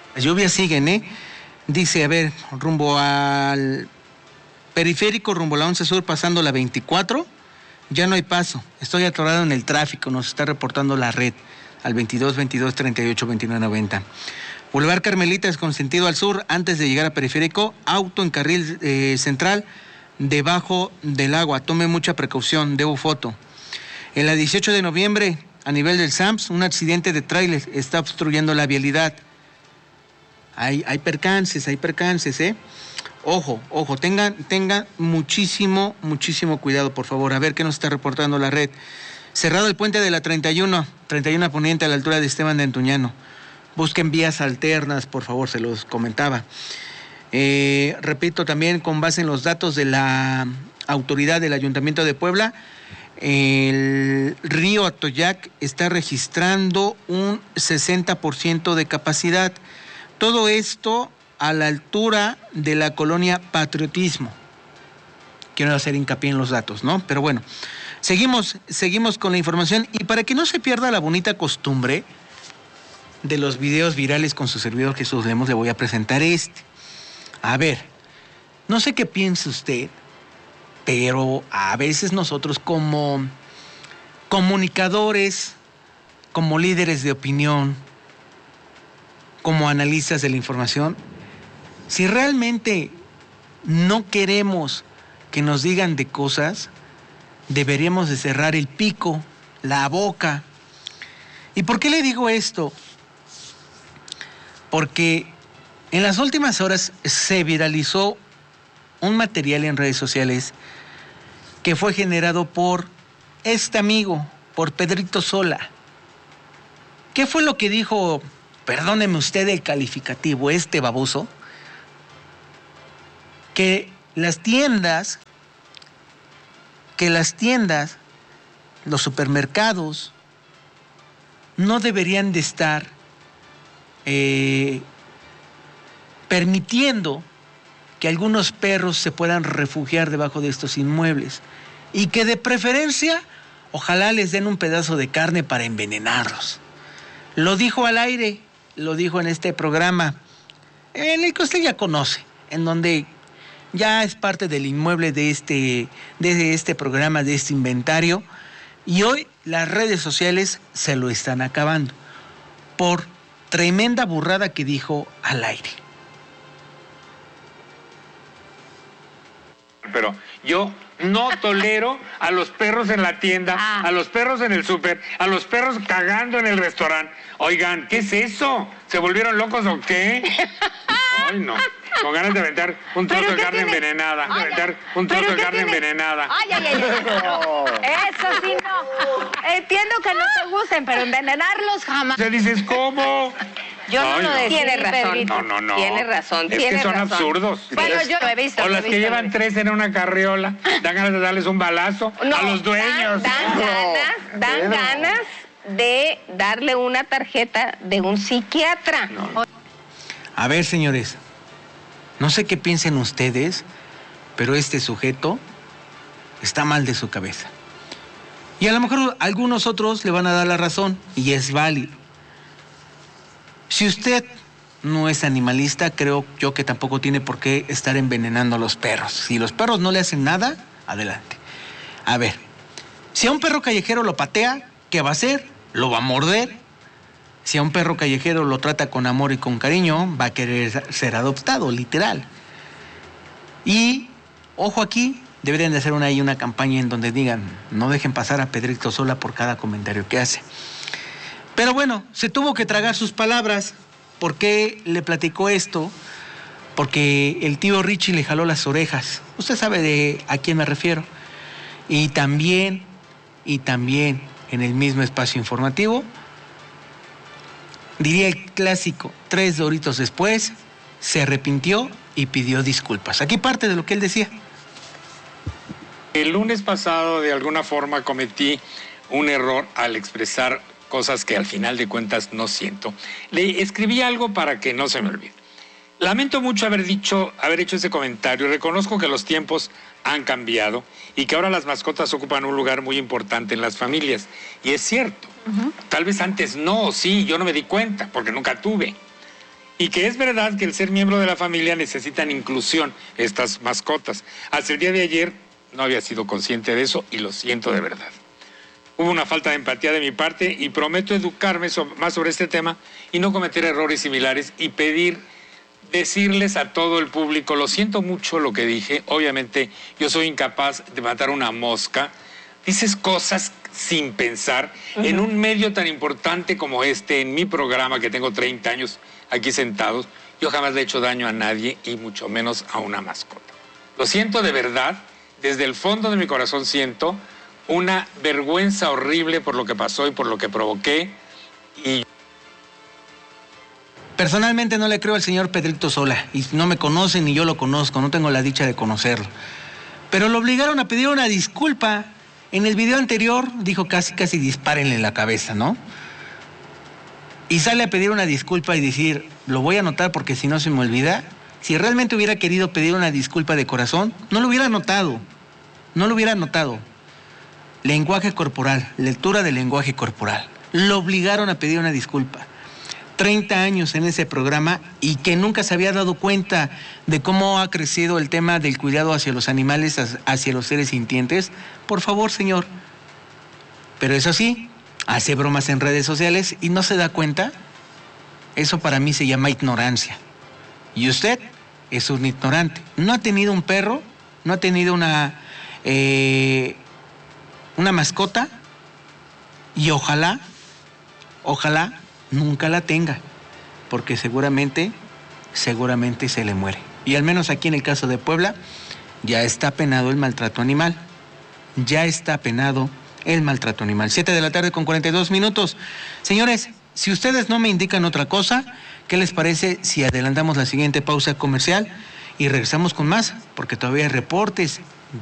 Las lluvias siguen, ¿eh? Dice, a ver, rumbo al periférico, rumbo a la 11 Sur, pasando la 24, ya no hay paso. Estoy atorado en el tráfico, nos está reportando la red al 22 22 38 29 90. Boulevard Carmelitas con sentido al sur, antes de llegar a periférico, auto en carril central, debajo del agua. Tome mucha precaución, debo foto. En la 18 de noviembre, a nivel del SAMS, un accidente de tráiler está obstruyendo la vialidad. Hay percances, ¿eh? Ojo, tengan muchísimo cuidado, por favor. A ver qué nos está reportando la red. Cerrado el puente de la 31 Poniente a la altura de Esteban de Antuñano. Busquen vías alternas, por favor, se los comentaba. Repito también, con base en los datos de la autoridad del Ayuntamiento de Puebla, el río Atoyac está registrando un 60% de capacidad. Todo esto a la altura de la colonia Patriotismo. Quiero hacer hincapié en los datos, ¿no? Pero bueno, seguimos con la información. Y para que no se pierda la bonita costumbre de los videos virales con su servidor Jesús Lemos, le voy a presentar este. A ver, no sé qué piensa usted, pero a veces nosotros como comunicadores, como líderes de opinión, como analistas de la información, si realmente no queremos que nos digan de cosas, deberíamos de cerrar el pico, la boca. ¿Y por qué le digo esto? Porque en las últimas horas se viralizó un material en redes sociales que fue generado por este amigo, por Pedrito Sola. ¿Qué fue lo que dijo? Perdóneme usted el calificativo, este baboso. Que las tiendas, los supermercados, no deberían de estar permitiendo que algunos perros se puedan refugiar debajo de estos inmuebles y que de preferencia ojalá les den un pedazo de carne para envenenarlos. Lo dijo al aire, lo dijo en este programa, en el que usted ya conoce, en donde ya es parte del inmueble de este programa, de este inventario, y hoy las redes sociales se lo están acabando por tremenda burrada que dijo al aire. Pero yo no tolero a los perros en la tienda, a los perros en el súper, a los perros cagando en el restaurante. Oigan, ¿qué es eso? ¿Se volvieron locos o qué? Ay, no. Con ganas de aventar un trozo de carne envenenada. Envenenada. Ay. Eso sí no. Entiendo que no te gusten, pero envenenarlos jamás. ¿Te dices cómo? Yo no lo decía. Tiene razón. No. Tiene razón. Es que son absurdos. Bueno, yo lo he visto. O las que llevan 3 en una carriola, dan ganas de darles un balazo a los dueños. Dan ganas de darle una tarjeta de un psiquiatra. No. A ver, señores, no sé qué piensen ustedes, pero este sujeto está mal de su cabeza. Y a lo mejor algunos otros le van a dar la razón, y es válido. Si usted no es animalista, creo yo que tampoco tiene por qué estar envenenando a los perros. Si los perros no le hacen nada, adelante. A ver, si a un perro callejero lo patea, ¿qué va a hacer? Lo va a morder. Si a un perro callejero lo trata con amor y con cariño, va a querer ser adoptado, literal. Y, ojo aquí, deberían de hacer una campaña en donde digan, no dejen pasar a Pedrito Sola por cada comentario que hace. Pero bueno, se tuvo que tragar sus palabras. ¿Por qué le platicó esto? Porque el tío Richie le jaló las orejas. Usted sabe a quién me refiero. Y también, en el mismo espacio informativo, diría el clásico, 3 doritos después, se arrepintió y pidió disculpas. Aquí parte de lo que él decía. El lunes pasado, de alguna forma, cometí un error al expresar cosas que al final de cuentas no siento. Le escribí algo para que no se me olvide. Lamento mucho haber hecho ese comentario. Reconozco que los tiempos han cambiado y que ahora las mascotas ocupan un lugar muy importante en las familias. Y es cierto. Tal vez antes no, sí, yo no me di cuenta porque nunca tuve. Y que es verdad que el ser miembro de la familia necesitan inclusión, estas mascotas. Hasta el día de ayer no había sido consciente de eso y lo siento de verdad. Hubo una falta de empatía de mi parte y prometo educarme más sobre este tema y no cometer errores similares y decirles a todo el público, lo siento mucho lo que dije, obviamente yo soy incapaz de matar una mosca, dices cosas sin pensar, en un medio tan importante como este, en mi programa que tengo 30 años aquí sentados, yo jamás le he hecho daño a nadie y mucho menos a una mascota. Lo siento de verdad, desde el fondo de mi corazón siento una vergüenza horrible por lo que pasó y por lo que provoqué y... Personalmente no le creo al señor Pedrito Sola, y no me conoce ni yo lo conozco, no tengo la dicha de conocerlo. Pero lo obligaron a pedir una disculpa. En el video anterior dijo casi dispárenle en la cabeza, ¿no? Y sale a pedir una disculpa y decir, lo voy a anotar porque si no se me olvida. Si realmente hubiera querido pedir una disculpa de corazón, no lo hubiera anotado. No lo hubiera anotado. Lenguaje corporal, lectura del lenguaje corporal. Lo obligaron a pedir una disculpa. 30 años en ese programa y que nunca se había dado cuenta de cómo ha crecido el tema del cuidado hacia los animales, hacia los seres sintientes. Por favor, señor. Pero eso sí, hace bromas en redes sociales y no se da cuenta. Eso para mí se llama ignorancia. Y usted es un ignorante. No ha tenido un perro, no ha tenido una mascota y ojalá nunca la tenga, porque seguramente se le muere. Y al menos aquí en el caso de Puebla, ya está penado el maltrato animal. Ya está penado el maltrato animal. 7:42 p.m. Señores, si ustedes no me indican otra cosa, ¿qué les parece si adelantamos la siguiente pausa comercial y regresamos con más? Porque todavía hay reportes